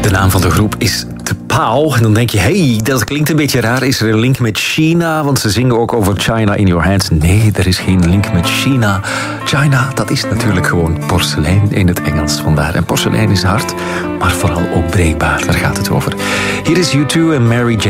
De naam van de groep is De Pauw. En dan denk je, hey, dat klinkt een beetje raar. Is er een link met China? Want ze zingen ook over China in your hands. Nee, er is geen link met China. China, dat is natuurlijk gewoon porselein in het Engels. Vandaar. En porselein is hard, maar vooral ook breekbaar. Daar gaat het over. Hier is U2 en Mary J.